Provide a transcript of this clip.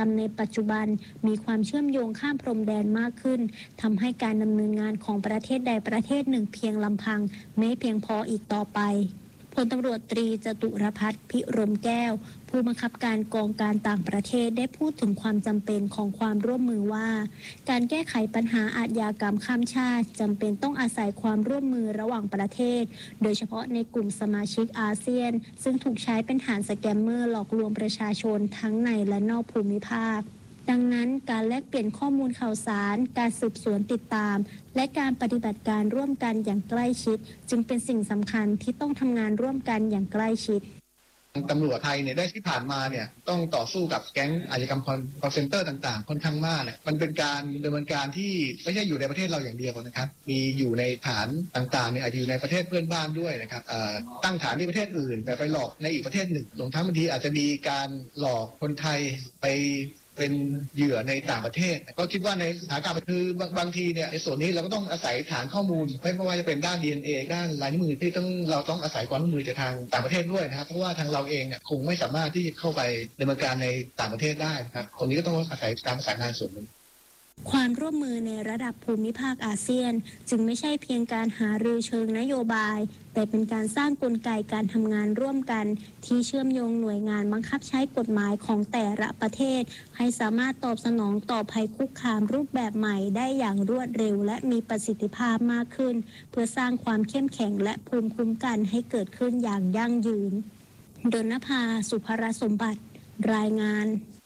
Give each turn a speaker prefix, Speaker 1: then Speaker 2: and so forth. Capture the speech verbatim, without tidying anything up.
Speaker 1: รมในปัจจุบันมีความเชื่อมโยงข้ามพรมแดนมากขึ้นทำให้การดำเนินงานของประเทศใดประเทศหนึ่งเพียงลำพังไม่เพียงพออีกต่อไปพลตำรวจตรีจตุรพัฒน์พิรมแก้วผู้บังคับการกองการต่างประเทศได้พูดถึงความจำเป็นของความร่วมมือว่าการแก้ไขปัญหาอาชญากรรมข้ามชาติจำเป็นต้องอาศัยความร่วมมือระหว่างประเทศโดยเฉพาะในกลุ่มสมาชิกอาเซียนซึ่งถูกใช้เป็นฐานสแกมเมอร์หลอกลวงประชาชนทั้งในและนอกภูมิภาคดังนั้นการแลกเปลี่ยนข้อมูลข่าวสารการสืบสวนติดตามและการปฏิบัติการร่วมกันอย่างใกล้ชิดจึงเป็นสิ่งสำคัญที่ต้องทำงานร่วมกันอย่างใกล้ชิด
Speaker 2: ตำรวจไทยเนี่ยได้ที่ผ่านมาเนี่ยต้องต่อสู้กับแก๊งอาชญากรรมคอลเซ็นเตอร์ต่างๆค่อนข้างมากเนี่ยมันเป็นการดำเนินการที่ไม่ใช่อยู่ในประเทศเราอย่างเดียวนะครับมีอยู่ในฐานต่างๆเนี่ยอาจจะอยู่ในประเทศเพื่อนบ้านด้วยนะครับตั้งฐานที่ประเทศอื่นแต่ไปหลอกในอีกประเทศหนึ่งรวมทั้งบางทีอาจจะมีการหลอกคนไทยไปเป็นเหยื่อในต่างประเทศก็คิดว่าในสถานการณ์คือบางบางทีเนี่ยในส่วนนี้เราก็ต้องอาศัยฐานข้อมูลไม่ว่าจะเป็นด้าน ดี เอ็น เอ ด้านลายนิ้วมือที่ต้องเราต้องอาศัยความร่วมมือจากทางต่างประเทศด้วยนะครับเพราะว่าทางเราเองเนี่ยคงไม่สามารถที่จะเข้าไปดำเนินการในต่างประเทศได้ครับตรงนี้ก็ต้องอาศัยการประสานงานส่วนหนึ่ง
Speaker 1: ความร่วมมือในระดับภูมิภาคอาเซียนจึงไม่ใช่เพียงการหารือเชิงนโยบายแต่เป็นการสร้างกลไกการทำงานร่วมกันที่เชื่อมโยงหน่วยงานบังคับใช้กฎหมายของแต่ละประเทศให้สามารถตอบสนองต่อภัยคุกคามรูปแบบใหม่ได้อย่างรวดเร็วและมีประสิทธิภาพมากขึ้นเพื่อสร้างความเข้มแข็งและภูมิคุ้มกันให้เกิดขึ้นอย่างยั่งยืนดลภา สุภรสมบัติรายงาน